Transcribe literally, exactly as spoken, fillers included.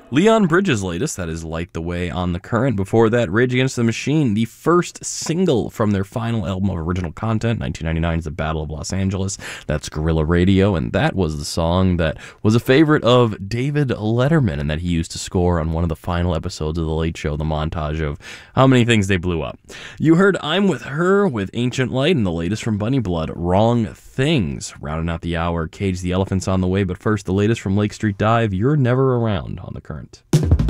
Leon Bridges' latest, that is Light the Way on the Current. Before that, Rage Against the Machine, the first single from their final album of original content, nineteen ninety-nine's The Battle of Los Angeles. That's Guerrilla Radio, and that was the song that was a favorite of David Letterman and that he used to score on one of the final episodes of The Late Show, the montage of how many things they blew up. You heard I'm With Her with Ancient Light, and the latest from Bunny Blood, Wrong Things. Rounding out the hour, Cage the Elephant's on the way, but first, the latest from Lake Street Dive, You're Never Around on the Current.